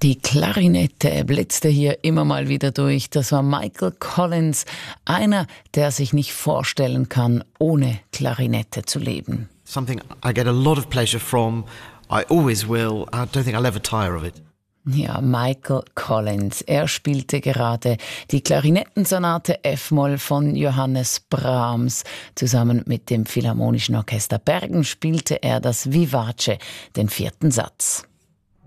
Die Klarinette blitzte hier immer mal wieder durch. Das war Michael Collins, einer, der sich nicht vorstellen kann, ohne Klarinette zu leben. Something I get a lot of pleasure from. I always will. I don't think I'll ever tire of it. Ja, Michael Collins. Er spielte gerade die Klarinettensonate F-Moll von Johannes Brahms. Zusammen mit dem Philharmonischen Orchester Bergen spielte er das Vivace, den 4. Satz.